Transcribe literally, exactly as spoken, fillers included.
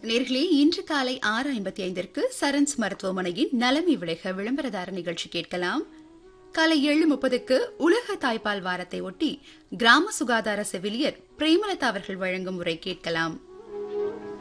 நேர்களே, இன்று காலை ஆறு ஐம்பத்தி ஐந்திற்கு சரண்ஸ் மருத்துவமனையின் நலமை விளைக விளம்பரதார நிகழ்ச்சி கேட்கலாம். காலை ஏழு முப்பதுக்கு உலக தாய்ப்பால் வாரத்தை ஒட்டி கிராம சுகாதார செவிலியர் பிரேமலதா அவர்கள் வழங்கும் உரை கேட்கலாம்.